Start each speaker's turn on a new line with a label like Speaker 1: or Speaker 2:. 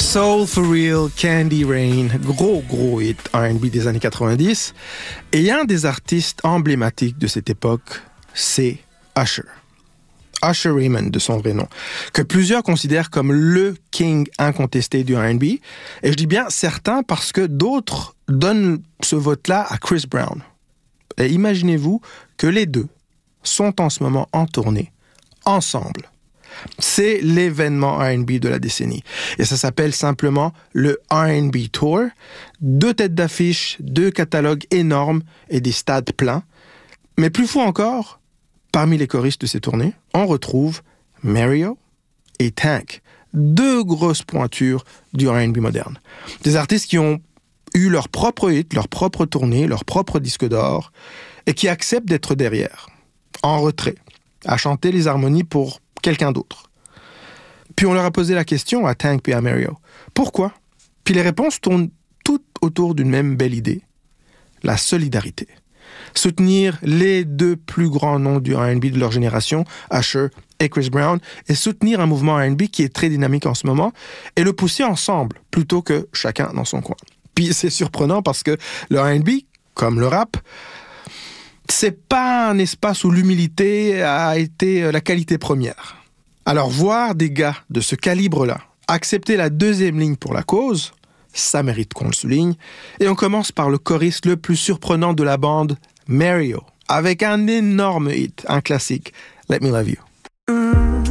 Speaker 1: Soul for Real, Candy Rain, gros hit R&B des années 90. Et un des artistes emblématiques de cette époque, c'est Usher. Usher Raymond, de son vrai nom, que plusieurs considèrent comme le king incontesté du R&B. Et je dis bien certains parce que d'autres donnent ce vote-là à Chris Brown. Et imaginez-vous que les deux sont en ce moment en tournée, ensemble. C'est l'événement R&B de la décennie. Et ça s'appelle simplement le R&B Tour. 2 têtes d'affiche, 2 catalogues énormes et des stades pleins. Mais plus fou encore, parmi les choristes de ces tournées, on retrouve Mario et Tank. 2 grosses pointures du R&B moderne. Des artistes qui ont eu leur propre hit, leur propre tournée, leur propre disque d'or, et qui acceptent d'être derrière, en retrait, à chanter les harmonies pour quelqu'un d'autre. Puis on leur a posé la question à Tank et à Mario. Pourquoi? Puis les réponses tournent toutes autour d'une même belle idée. La solidarité. Soutenir les 2 plus grands noms du R&B de leur génération, Usher et Chris Brown, et soutenir un mouvement R&B qui est très dynamique en ce moment, et le pousser ensemble, plutôt que chacun dans son coin. Puis c'est surprenant parce que le R&B, comme le rap, c'est pas un espace où l'humilité a été la qualité première. Alors voir des gars de ce calibre-là accepter la 2e ligne pour la cause, ça mérite qu'on le souligne. Et on commence par le choriste le plus surprenant de la bande, Mario, avec un énorme hit, un classique, Let Me Love You.